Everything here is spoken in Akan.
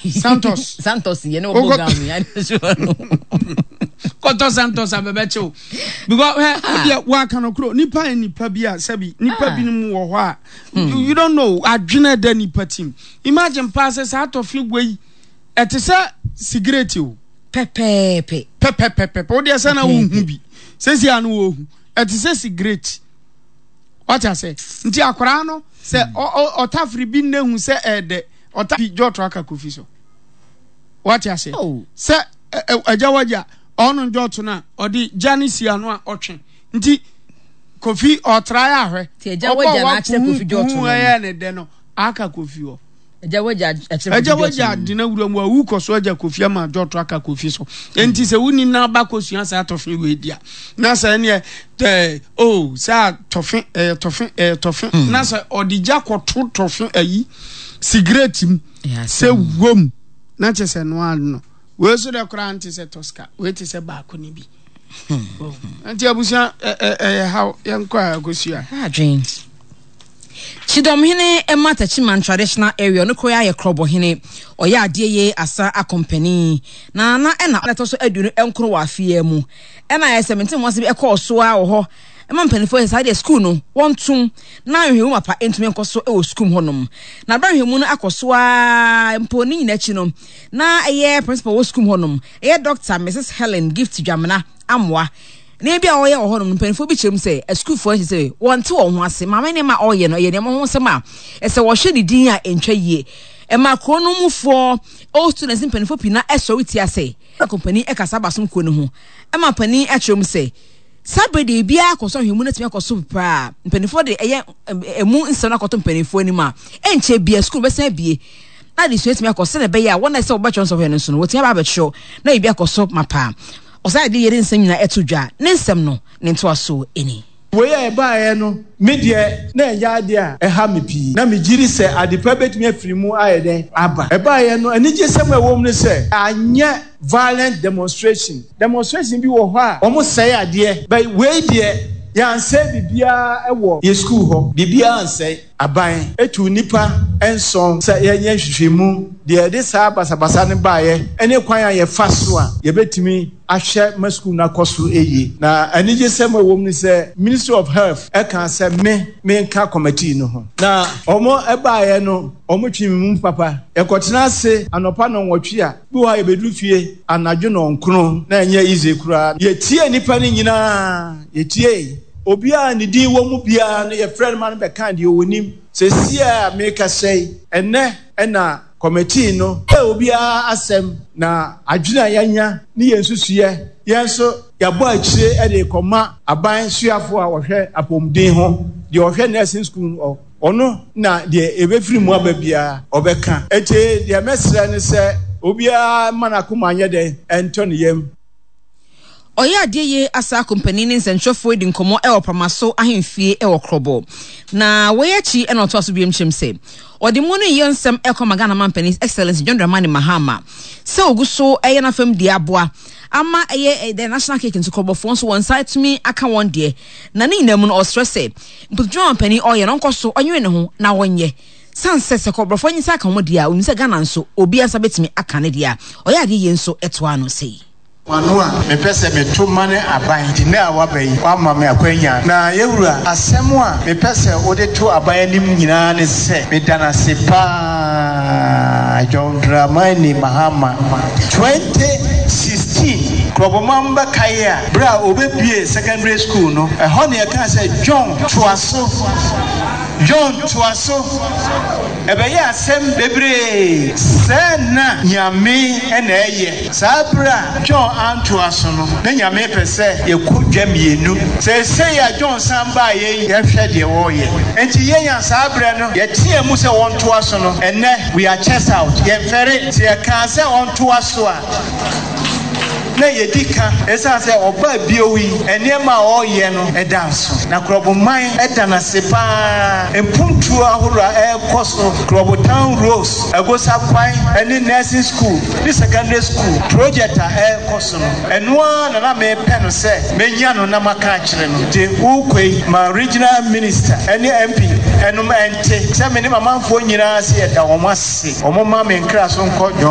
Santos ye no bogami I Koto Santos abebecho because wa kan okro nipa bia sabi nipa binim wo ho a you don't know adwene da nipa team imagine passes out of way etese cigarette o pepe o dia sana wo hu bi sesi anu wo hu etese cigarette what I say nti akora no se otafri bi na hu se ede otafi jotro aka kofi so what I say se ajawaja onu joto na odi janisi anu a otwe nti kofi otrai ahwe ti ajawaja na akire kofi joto no ya ne de no aka kofi o ajawaja dina wuram wa wu koso aja kofi ama joto aka kofi so nti se wuni na ba kosua sa atofin we dia na sa ne sa tofin na sa odija koto tofin ayi cigarette se wom na chese no ano we so de kra anti se Tosca we ti se ba ko ni bi anti abusia how yankwa agosua dream Chidom hene emata chiman traditional area no koya ye krobo hene oya adie ye asa a company na leto so adunu enkro wa afie mu ena ye 17 mo se be so a wo ho ema mpanifo inside school no wontum na hwehwu mapa entumi enkoso e wo school honom na ba hwehwu no akoso a mponi nyina chi no na eye principal wo school honom eye Dr. Mrs. Helen Gift Dwamena amwa na bia oye wo honom mpanifo bi kyerem se a school for say wonte wo ho ase mama ne ma oye no ye ne mo ho se ma ese wo hwe di din a entwa yie e ma krono mufo all students mpanifo pina esori ti ase company e kasa basom ko no ho e ma pani a kyerem se sabede bia akoso hwemu na timi akoso pra mpanifo de eye emu nsana akoto mpanifo ani ma enche bia school besa bie na de so timi akoso na be ya wona se obachon so hwenu so no wotia ba becho na e bia akoso mapa osade yere nsem nyina etodwa ne nsem no ne nto aso eni we ya ba ye no media na ya ade a ha me pi na me giri se adepa betumi afiri mu ayeden aba e ba ye no anije sem ewom ne se anya violent demonstration bi wo ho a omo sei ade by we die ya nse bibia ewo ye school ho bibia nse aban etu nipa enson se ye hwehwemu de de sa basabasa ne baaye ene kwan ye fa so a ye betimi ahwe ma school na koso eye na anije sem ewom ni se Ministry of Health e kan se me nka committee no ho na omo e baaye no omo twimi papa e kotena se anopa no nwotwe a bi wa ye bedu fie anadwo no nkro na enye ize kura ye tie nipa ni nyina ye tie obia ni di wo mu bia na ye friend man be kan de owonim se sia make say ene na committee no obia asem na adwena yanya ni yensusuye yenso yabo akire e de koma aban suafo a wohwe apomden ho de wohwe nursing school ono na de ebefiri mu ababia obeka eche de mesra ne se obia manakoma anye de ento ne yem oya adie asa company ni nsentwefo edi nkomo e opamaso ahemfie e wokrobo na weyachi e no to aso biem chemse odi mu no yensem e koma Ghana Companies Excellence John Dramani Mahama se oguso e na fam di aboa ama eye the national cake into krobo fo so one side to me aka one de na ni namu no stress e John Company oye no nkoso onye ne ho na wonye sanse se krobo fo nyisa aka mo dia onise Ghana nso obi asa betimi aka ne dia oya adie yenso eto ano sei Wanua mepese metumane aban na awabai wama me akwanya na yewura asemu a mepese ode to aban anim nyina ne se medana sepa John Dramani Mahama 2016 Klobomamba Kaya bra obebie secondary school no ho ne ka se John Tuaso ebe ya asem bebre sena nyame ena eye sabra John Tuaso no na nyame pese ye kodwamienu se ya John samba ye hwe de wo ye enti ye ya sabra no ye tie mu se won Tuaso no ene we are chest out ye fere se ye ka se on Tuaso a na yedika esa se oba biowi enema oye no edanso na kroboman edana sepa empuntu ahura ekoso krobotown rose egosa kwan eni nursing school ni secondary school project ekoso no enwa na me pen se menya no na maka kire no de ukwe ma regional minister eni MP enum ente se me ni mamanfo nyina se eda omase omoma me nkra so nko